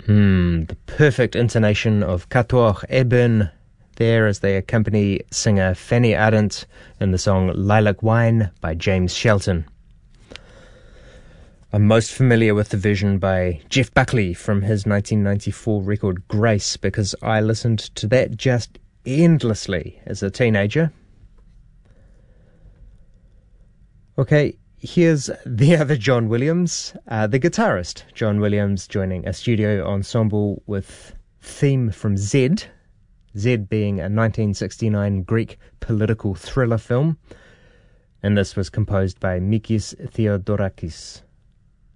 The perfect intonation of Katoach Eben there as they accompany singer Fanny Ardant in the song Lilac Wine by James Shelton. I'm most familiar with the version by Jeff Buckley from his 1994 record Grace because I listened to that just endlessly as a teenager. Okay, here's the other John Williams, the guitarist John Williams, joining a studio ensemble with theme from Z being a 1969 Greek political thriller film, and this was composed by Mikis Theodorakis.